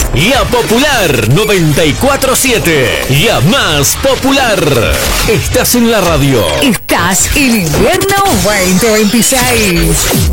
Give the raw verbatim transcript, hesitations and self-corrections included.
La Popular noventa y cuatro siete. La más popular. Estás en la radio. Estás en invierno veinte veintiséis.